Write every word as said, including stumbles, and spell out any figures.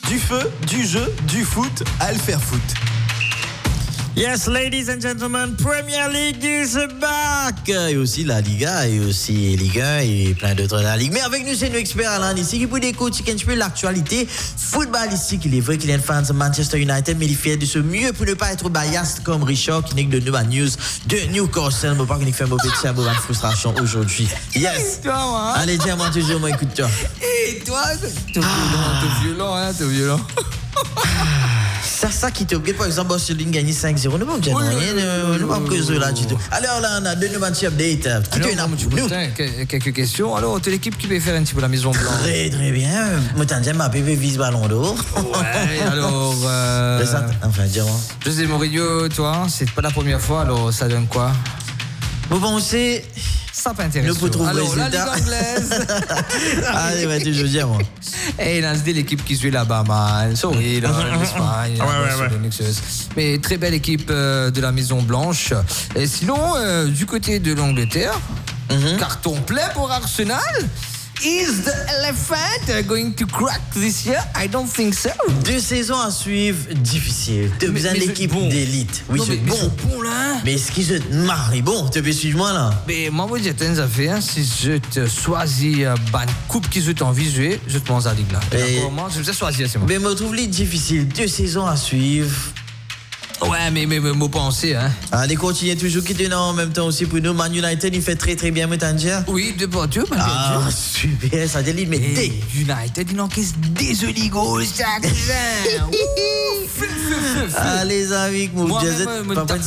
Du feu, du jeu, du foot, à le faire foot. Yes, ladies and gentlemen, Premier League is back. Et aussi la Liga, et aussi Ligue un, et plein d'autres de la Ligue. Mais avec nous, c'est nos experts Alain ici qui peut décortiquer un petit peu l'actualité footballistique. Il est vrai qu'il est un fan de Manchester United, mais il fait de ce mieux pour ne pas être biased comme Richard qui n'est que de nouvelles news de Newcastle. Mais pas qu'il fait un mauvais petit abonnement de frustration aujourd'hui. Yes. Et toi, moi, hein? Allez, dis-moi toujours, moi, écoute-toi. Et toi, t'es violent, t'es violent, hein, t'es violent. C'est ça qui te plaît. Par exemple, Barcelone gagne cinq zéro. Nous ne pouvons pas dire rien. Nous ne pouvons pas causer là du tout. Alors là, on a deux matchs update. Qui Alors, te nous, quelques questions. Alors, t'es l'équipe qui peut faire un petit peu la Maison Blanche. Très, très bien. Moi, t'en dis, ma bébé vise ballon d'or. Ouais, alors. Euh, enfin, dis-moi. José Mourinho, toi, c'est pas la première fois, alors ça donne quoi? Vous pensez. Ça t'intéresse. Nous pouvons trouver alors, la Ligue anglaise. Allez, va toujours dire, moi. Et là, c'est l'équipe qui suit là-bas, man. Sorry, là, l'Espagne. Mais très belle équipe euh, de la Maison Blanche. Et sinon, euh, du côté de l'Angleterre, mm-hmm. carton plein pour Arsenal. Is the elephant going to crack this year? I don't think so. Deux saisons à suivre difficiles. Tu as besoin d'équipe bon. d'élite. Oui, c'est bon. Mais bon là. Mais est-ce que je te marie bon? Tu peux suivre moi là? Mais moi, moi, j'ai une affaire. Si je te choisis une bonne coupe qui je t'envisage, je te mange à la ligue là. Et moi, je vais choisir, c'est moi. Mais je trouve les difficile. Deux saisons à suivre. Ouais, mais mais mais penser, hein. Allez, continuez toujours qui est en même temps aussi pour nous. Man United, il fait très très bien, mais t'en dire. Oui, de bon Dieu, man. Ah, super, ça délit, mais dès. United, il encaisse des oligos, chaque jour. Allez, amis, mon Dieu.